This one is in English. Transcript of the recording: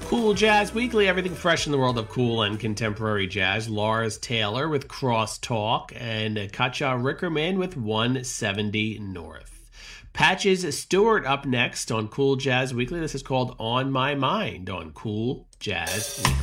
Cool Jazz Weekly, everything fresh in the world of cool and contemporary jazz. Lars Taylor with Crosstalk and Katja Rickerman with 170 North. Patches Stewart up next on Cool Jazz Weekly. This is called On My Mind on Cool Jazz Weekly.